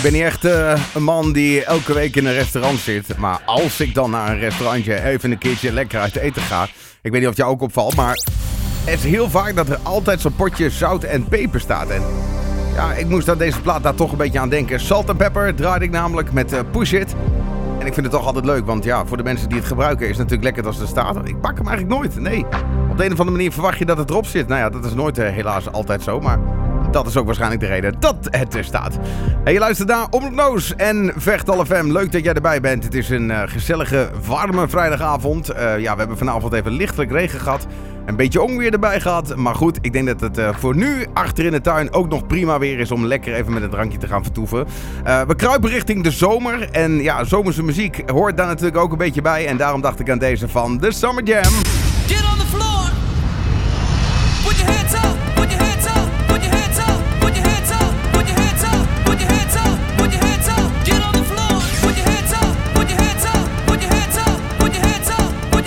ben niet echt een man die elke week in een restaurant zit. Maar als ik dan naar een restaurantje even een keertje lekker uit eten ga. Ik weet niet of het jou ook opvalt, maar het is heel vaak dat er altijd zo'n potje zout en peper staat. En ja, ik moest aan deze plaat daar toch een beetje aan denken. Salt en pepper draaide ik namelijk met Push It. En ik vind het toch altijd leuk, want ja, voor de mensen die het gebruiken is het natuurlijk lekker als het er staat. Ik pak hem eigenlijk nooit, nee. Op de een of andere manier verwacht je dat het erop zit. Nou ja, dat is nooit helaas altijd zo, maar dat is ook waarschijnlijk de reden dat het er staat. En je luistert naar Omroep Noos en Vechtal FM. Leuk dat jij erbij bent. Het is een gezellige, warme vrijdagavond. Ja, we hebben vanavond even lichtelijk regen gehad. Een beetje onweer erbij gehad. Maar goed, ik denk dat het voor nu achter in de tuin ook nog prima weer is om lekker even met een drankje te gaan vertoeven. We kruipen richting de zomer. En ja, zomerse muziek hoort daar natuurlijk ook een beetje bij. En daarom dacht ik aan deze van The Summer Jam.